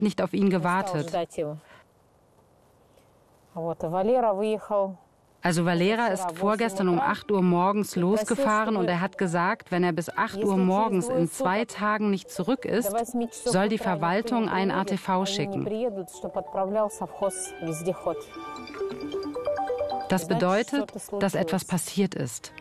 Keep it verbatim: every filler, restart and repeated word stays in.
nicht auf ihn gewartet. Also Valera ist vorgestern um acht Uhr morgens losgefahren und er hat gesagt, wenn er bis acht Uhr morgens in zwei Tagen nicht zurück ist, soll die Verwaltung ein A T V schicken. Das bedeutet, dass etwas passiert ist.